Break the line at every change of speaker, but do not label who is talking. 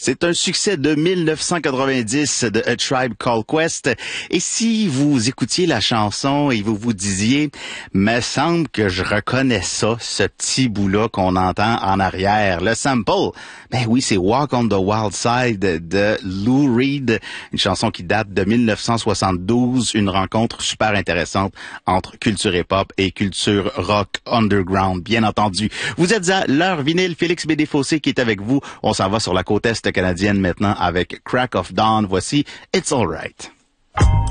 C'est un succès de 1990 de A Tribe Called Quest. Et si vous écoutiez la chanson et vous vous disiez, me semble que je reconnais ça, ce petit bout-là qu'on entend en arrière, le sample. Ben oui, c'est Walk on the Wild Side de Lou Reed, une chanson qui date de 1972, une rencontre super intéressante entre culture hip-hop et culture rock underground, bien entendu. Vous êtes à l'heure vinyle, Félix Bédé-Fossé qui est avec vous. On s'en va sur la côte est canadienne maintenant avec Crack of Dawn. Voici It's Alright.